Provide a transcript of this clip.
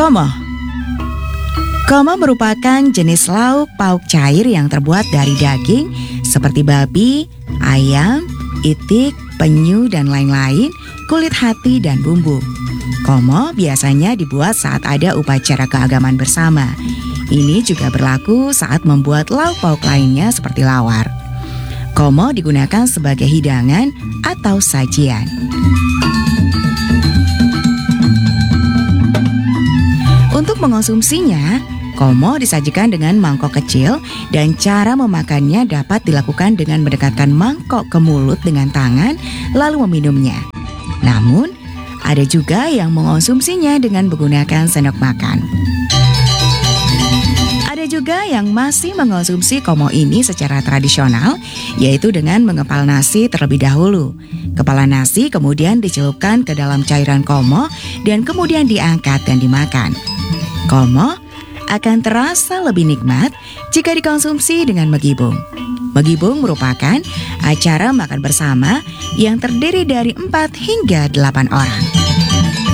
Komo. Komo merupakan jenis lauk pauk cair yang terbuat dari daging seperti babi, ayam, itik, penyu, dan lain-lain, kulit hati, dan bumbu. Komo biasanya dibuat saat ada upacara keagamaan bersama. Ini juga berlaku saat membuat lauk pauk lainnya seperti lawar. Komo digunakan sebagai hidangan atau sajian. Untuk mengonsumsinya, komo disajikan dengan mangkok kecil dan cara memakannya dapat dilakukan dengan mendekatkan mangkok ke mulut dengan tangan lalu meminumnya. Namun, ada juga yang mengonsumsinya dengan menggunakan sendok makan. Ada juga yang masih mengonsumsi komo ini secara tradisional, yaitu dengan mengepal nasi terlebih dahulu. Kepala nasi kemudian dicelupkan ke dalam cairan komo dan kemudian diangkat dan dimakan. Komo akan terasa lebih nikmat jika dikonsumsi dengan megibung. Megibung merupakan acara makan bersama yang terdiri dari 4 hingga 8 orang.